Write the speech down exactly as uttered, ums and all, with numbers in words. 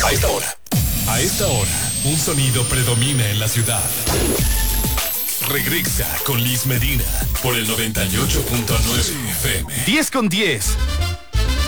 A esta hora. A esta hora, un sonido predomina en la ciudad. Regresa con Liz Medina por el noventa y ocho punto nueve F M. diez con diez.